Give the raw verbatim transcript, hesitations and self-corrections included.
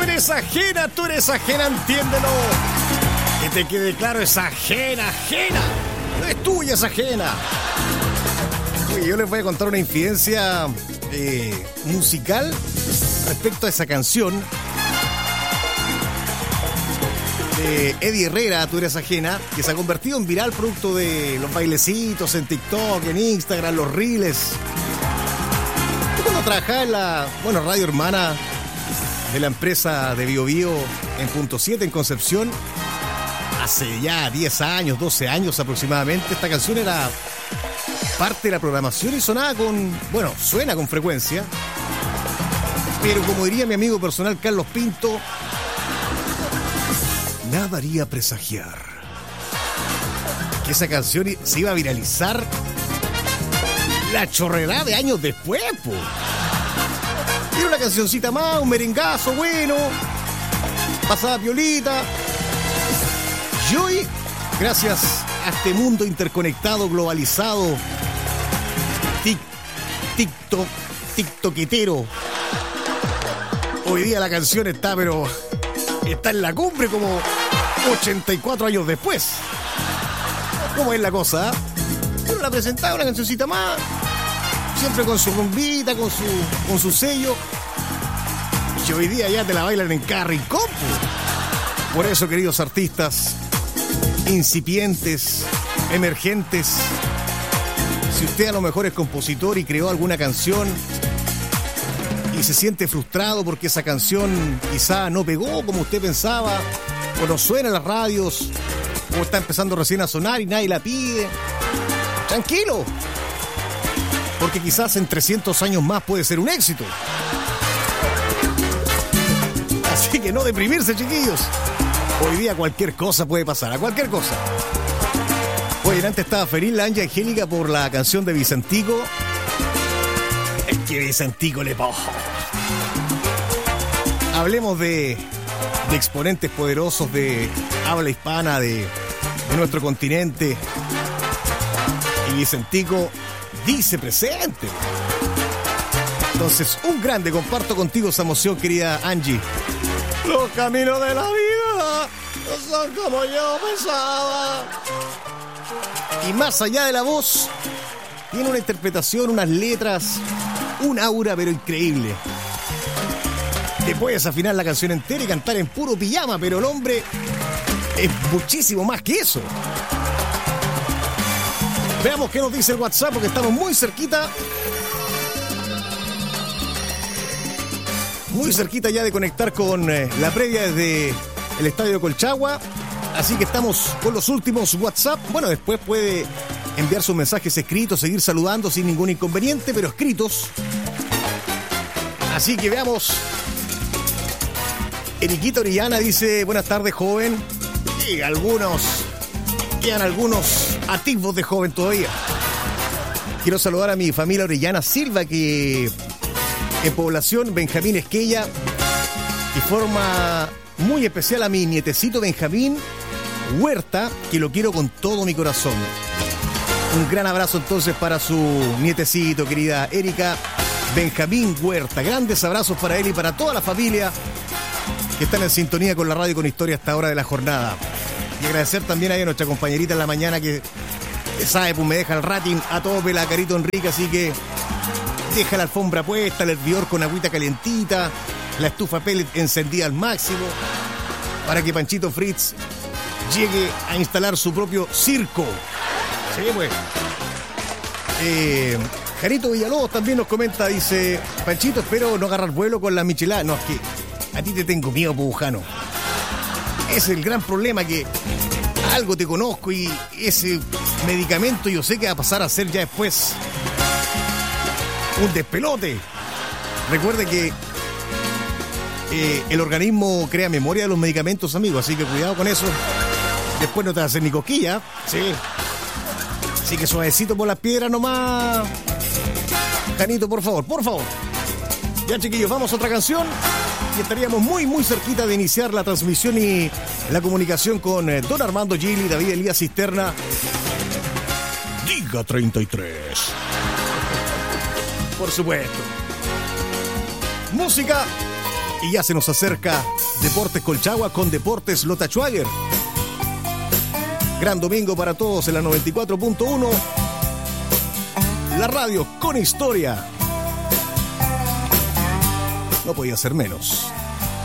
Tú eres ajena, tú eres ajena, entiéndelo. Que te quede claro, es ajena, ajena. No es tuya, es ajena. Oye, yo les voy a contar una infidencia eh, musical respecto a esa canción de Eddie Herrera, Tú eres ajena, que se ha convertido en viral producto de los bailecitos en TikTok, en Instagram, los reels. Yo cuando trabajaba en la, bueno, radio hermana de la empresa de Bio Bio en Punto siete en Concepción, hace ya diez años, doce años aproximadamente, esta canción era parte de la programación y sonaba con, bueno, suena con frecuencia, pero como diría mi amigo personal Carlos Pinto, nada haría presagiar que esa canción se iba a viralizar la chorrera de años después, po. Era una cancioncita más, un merengazo bueno, pasaba piolita. Y hoy, gracias a este mundo interconectado, globalizado, tic, TikTok, TikToketero, hoy día la canción está, pero está en la cumbre como ochenta y cuatro años después. ¿Cómo es la cosa? Yo la presentaba, una cancioncita más, siempre con su rumbita, con su, con su sello. Y hoy día ya te la bailan en cada rincón. Por eso, queridos artistas, incipientes, emergentes, si usted a lo mejor es compositor y creó alguna canción y se siente frustrado porque esa canción quizá no pegó como usted pensaba, o no suena en las radios, o está empezando recién a sonar y nadie la pide, tranquilo, porque quizás en trescientos años más puede ser un éxito. Así que no deprimirse, chiquillos. Hoy día cualquier cosa puede pasar, a cualquier cosa. Oye, antes estaba feliz la Angie Angélica por la canción de Vicentico. Es que Vicentico le pojo. Hablemos de, de exponentes poderosos de habla hispana de, de nuestro continente. Y Vicentico dice presente. Entonces, un grande, comparto contigo esa emoción, querida Angie. Los caminos de la vida no son como yo pensaba. Y más allá de la voz, tiene una interpretación, unas letras, un aura pero increíble. Te puedes afinar la canción entera y cantar en puro pijama, pero el hombre es muchísimo más que eso. Veamos qué nos dice el WhatsApp, porque estamos muy cerquita. Muy cerquita ya de conectar con eh, la previa desde el Estadio de Colchagua. Así que estamos con los últimos WhatsApp. Bueno, después puede enviar sus mensajes escritos, seguir saludando sin ningún inconveniente, pero escritos. Así que veamos. Eriquita Orellana dice: buenas tardes, joven. Y algunos, quedan algunos atisbos de joven todavía. Quiero saludar a mi familia Orellana Silva, que en población Benjamín Esquella, y forma muy especial a mi nietecito Benjamín Huerta, que lo quiero con todo mi corazón. Un gran abrazo entonces para su nietecito, querida Erika Benjamín Huerta. Grandes abrazos para él y para toda la familia que están en sintonía con la radio con historia hasta hora de la jornada. Y agradecer también a nuestra compañerita en la mañana que, que sabe, pues me deja el rating a tope, la Carito Enrique, así que deja la alfombra puesta, el hervidor con agüita calientita, la estufa pellet encendida al máximo, para que Panchito Fritz llegue a instalar su propio circo. Sí, pues. Eh, Jarito Villalobos también nos comenta, dice: Panchito, espero no agarrar vuelo con la michelada. No, es que a ti te tengo miedo, Pujano. Ese es el gran problema, que algo te conozco y ese medicamento yo sé que va a pasar a ser ya después un despelote. Recuerde que eh, el organismo crea memoria de los medicamentos, amigos, así que cuidado con eso. Después no te va a hacer ni cosquilla. Sí. Así que suavecito por las piedras nomás. Janito, por favor, por favor. Ya, chiquillos, vamos a otra canción y estaríamos muy, muy cerquita de iniciar la transmisión y la comunicación con eh, Don Armando Gili, David Elías Cisterna. Diga treinta y tres. Por supuesto. Música Y ya se nos acerca Deportes Colchagua con Deportes Lota Schwager. Gran domingo para todos en la noventa y cuatro punto uno. La radio con historia. No podía ser menos.